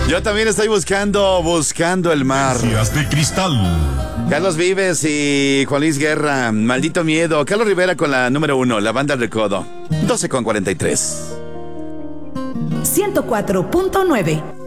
Yo también estoy buscando el mar. De cristal. Carlos Vives y Juan Luis Guerra, Maldito Miedo. Carlos Rivera con la número 1, La Banda del Recodo. 12:43. 104.9